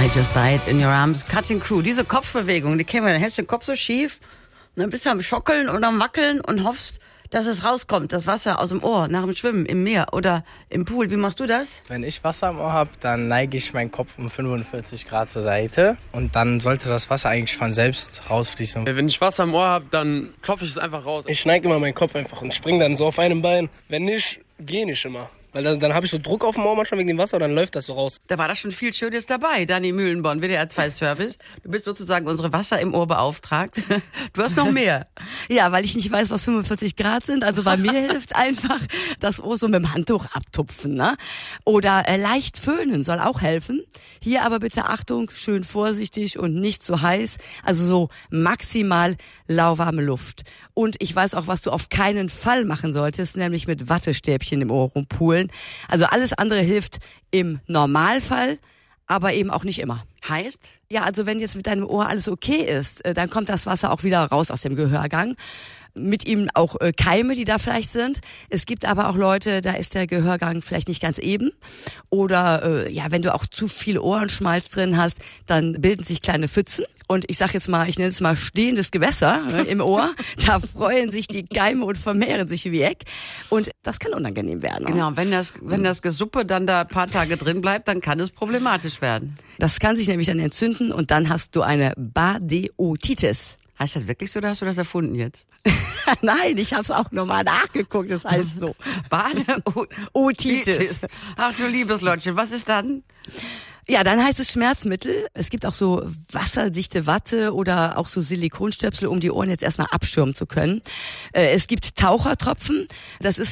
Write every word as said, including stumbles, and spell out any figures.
I Just Died in Your Arms, Cutting Crew. Diese Kopfbewegung, die kennen wir, dann hältst du den Kopf so schief und dann bist du am Schockeln und am Wackeln und hoffst, dass es rauskommt, das Wasser aus dem Ohr, nach dem Schwimmen im Meer oder im Pool. Wie machst du das? Wenn ich Wasser im Ohr habe, dann neige ich meinen Kopf um fünfundvierzig Grad zur Seite und dann sollte das Wasser eigentlich von selbst rausfließen. Wenn ich Wasser im Ohr habe, dann klopfe ich es einfach raus. Ich neige immer meinen Kopf einfach und springe dann so auf einem Bein. Wenn nicht, gehe ich immer. Weil dann, dann habe ich so Druck auf dem Ohr manchmal wegen dem Wasser und dann läuft das so raus. Da war da schon viel Schönes dabei. Dani Mühlenborn, W D R zwei Service. Du bist sozusagen unsere Wasser im Ohr beauftragt. Du hast noch mehr. Ja, weil ich nicht weiß, was fünfundvierzig Grad sind. Also bei mir hilft einfach das Ohr so mit dem Handtuch abtupfen. Ne? Oder äh, leicht föhnen soll auch helfen. Hier aber bitte Achtung, schön vorsichtig und nicht zu heiß. Also so maximal lauwarme Luft. Und ich weiß auch, was du auf keinen Fall machen solltest, nämlich mit Wattestäbchen im Ohr rumpulen. Also alles andere hilft im Normalfall, aber eben auch nicht immer. Heißt? Ja, also wenn jetzt mit deinem Ohr alles okay ist, dann kommt das Wasser auch wieder raus aus dem Gehörgang. Mit ihm auch äh, Keime, die da vielleicht sind. Es gibt aber auch Leute, da ist der Gehörgang vielleicht nicht ganz eben. Oder äh, ja, wenn du auch zu viel Ohrenschmalz drin hast, dann bilden sich kleine Pfützen. Und ich sag jetzt mal, ich nenne es mal stehendes Gewässer ne, im Ohr. Da freuen sich die Keime und vermehren sich wie Eck. Und das kann unangenehm werden. Genau, wenn das, wenn das Gesuppe dann da ein paar Tage drin bleibt, dann kann es problematisch werden. Das kann sich nämlich dann entzünden und dann hast du eine Badeotitis. Heißt das wirklich so, oder hast du das erfunden jetzt? Nein, ich habe es auch nochmal nachgeguckt, das heißt so. Badeotitis. Ach du liebes Leutchen, was ist dann? Ja, dann heißt es Schmerzmittel. Es gibt auch so wasserdichte Watte oder auch so Silikonstöpsel, um die Ohren jetzt erstmal abschirmen zu können. Es gibt Tauchertropfen. Das ist